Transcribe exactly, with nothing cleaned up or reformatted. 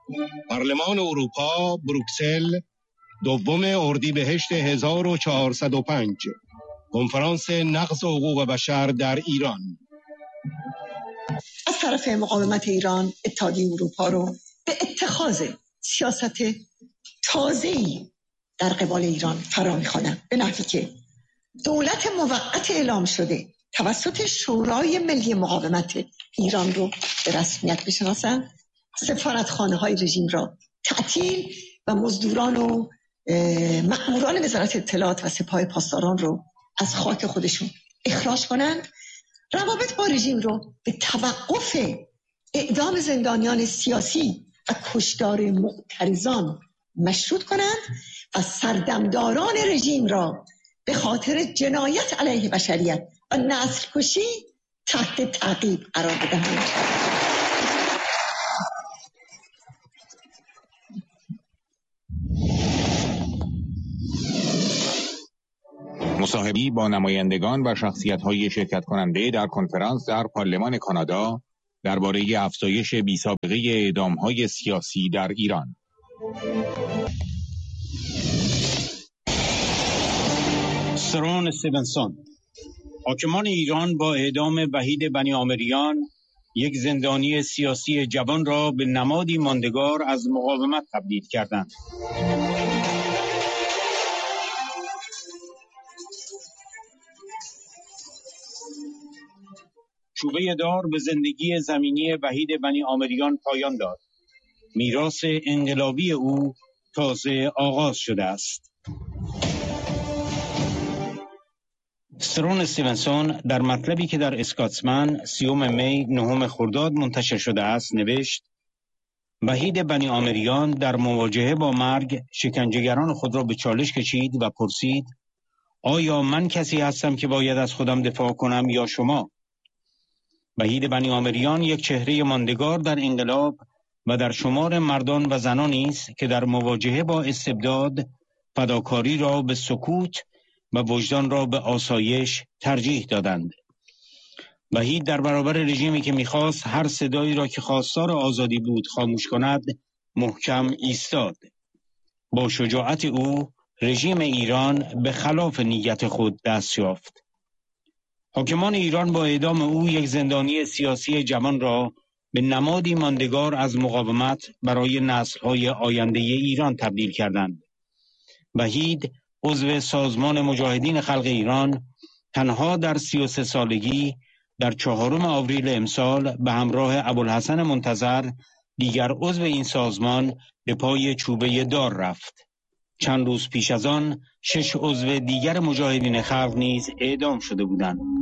پارلمان اروپا، بروکسل، دوم اردیبهشت هزار و چهارصد و پنج. کنفرانس نقض حقوق بشر در ایران. از طرف مقاومت ایران اتحادیه اروپا رو به اتخاذ سیاست تازه‌ای در قبال ایران فرا می‌خوانم، به نحوی که دولت موقت اعلام شده توسط شورای ملی مقاومت ایران رو به رسمیت بشناسند، سفارتخانه‌های رژیم را تعطیل و مزدوران و مأموران وزارت اطلاعات و سپاه پاسداران رو از خاک خودشون اخراج کنند، روابط با رژیم رو به توقف اعدام زندانیان سیاسی و کشتار معترضان مشروط کنند و سردمداران رژیم را به خاطر جنایت علیه بشریت و نسل کشی تحت تعقیب قرار بدهند. مصاحبه‌ای با نمایندگان و شخصیت‌های شرکت کننده در کنفرانس در پارلمان کانادا درباره افزایش بی‌سابقه اعدام‌های سیاسی در ایران. سرون استیونسون: حاکمان ایران با اعدام وحید بنی آمریان، یک زندانی سیاسی جوان را به نمادی ماندگار از مقاومت تبدیل کردند. چوبه دار به زندگی زمینی وحید بنی آمریان پایان داد. میراث انقلابی او تازه آغاز شده است. سرون استیونسون در مطلبی که در اسکاتسمن سیوم می نهم خرداد منتشر شده است نوشت: وحید بنی آمریان در مواجهه با مرگ شکنجهگران خود را به چالش کشید و پرسید: آیا من کسی هستم که باید از خودم دفاع کنم یا شما؟ وحید بنی آمریان یک چهره ماندگار در انقلاب و در شمار مردان و زنانی است که در مواجهه با استبداد فداکاری را به سکوت و وجدان را به آسایش ترجیح دادند. وحید در برابر رژیمی که می‌خواست هر صدایی را که خواستار آزادی بود خاموش کند، محکم ایستاد. با شجاعت او رژیم ایران به خلاف نیت خود دست یافت. حاکمان ایران با اعدام او یک زندانی سیاسی جوان را به نمادی ماندگار از مقاومت برای نسل‌های آینده ایران تبدیل کردند. وحید عضو سازمان مجاهدین خلق ایران تنها در سی و سه سالگی در چهارم آوریل امسال به همراه ابوالحسن منتظر دیگر عضو این سازمان به پای چوبه دار رفت. چند روز پیش از آن شش عضو دیگر مجاهدین خلق نیز اعدام شده بودند.